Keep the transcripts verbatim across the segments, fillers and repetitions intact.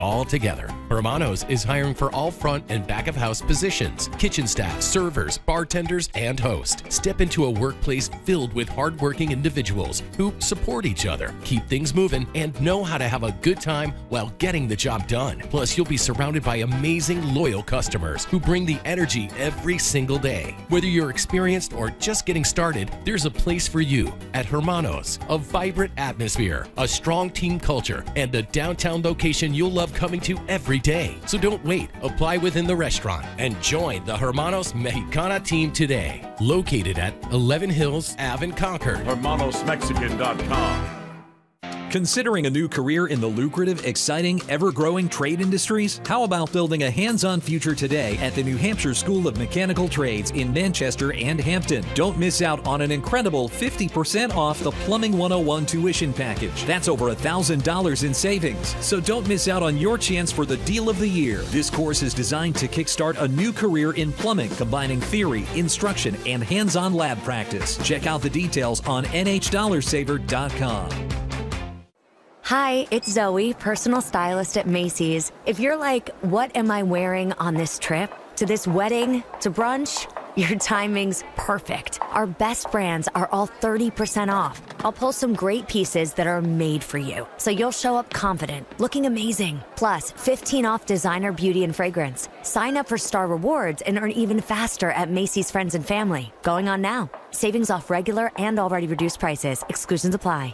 all together. Hermanos is hiring for all front and back of house positions, kitchen staff, servers, bartenders, and hosts. Step into a workplace filled with hardworking individuals who support each other, keep things moving, and know how to have a good time while getting the job done. Plus, you'll be surrounded by amazing, loyal customers who bring the energy every single day. Whether you're experienced or just getting started, there's a place for you at Hermanos. A vibrant atmosphere, a strong team culture, and a downtown location you'll love coming to every day. So don't wait. Apply within the restaurant and join the Hermanos Mexicana team today. Located at eleven Hills Ave in Concord. Hermanos Mexican dot com. Considering a new career in the lucrative, exciting, ever-growing trade industries? How about building a hands-on future today at the New Hampshire School of Mechanical Trades in Manchester and Hampton? Don't miss out on an incredible fifty percent off the Plumbing one oh one tuition package. That's over one thousand dollars in savings. So don't miss out on your chance for the deal of the year. This course is designed to kickstart a new career in plumbing, combining theory, instruction, and hands-on lab practice. Check out the details on N H dollar saver dot com. Hi, it's Zoe, personal stylist at Macy's. If you're like, what am I wearing on this trip? To this wedding? To brunch? Your timing's perfect. Our best brands are all thirty percent off. I'll pull some great pieces that are made for you, so you'll show up confident, looking amazing. Plus, fifteen off designer beauty and fragrance. Sign up for Star Rewards and earn even faster at Macy's Friends and Family. Going on now. Savings off regular and already reduced prices. Exclusions apply.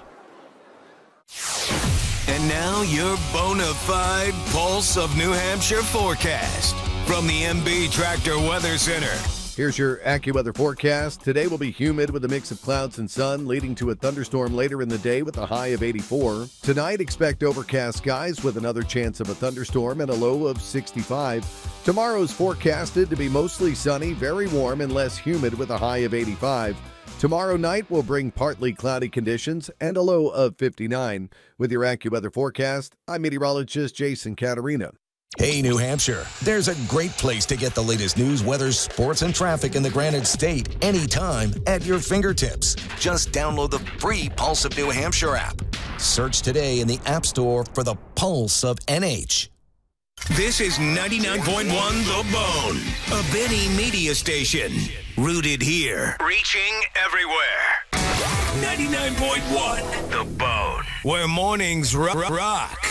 And now your bona fide Pulse of New Hampshire forecast from the M B Tractor Weather Center. Here's your AccuWeather forecast. Today will be humid with a mix of clouds and sun, leading to a thunderstorm later in the day with a high of eighty-four. Tonight, expect overcast skies with another chance of a thunderstorm and a low of sixty-five. Tomorrow's forecasted to be mostly sunny, very warm, and less humid with a high of eighty-five. Tomorrow night will bring partly cloudy conditions and a low of fifty-nine. With your AccuWeather forecast, I'm meteorologist Jason Caterina. Hey, New Hampshire, there's a great place to get the latest news, weather, sports, and traffic in the Granite State anytime at your fingertips. Just download the free Pulse of New Hampshire app. Search today in the App Store for the Pulse of N H. This is ninety-nine point one The Bone, a Benny media station. Rooted here, reaching everywhere. ninety-nine point one The Bone, where mornings rock. rock.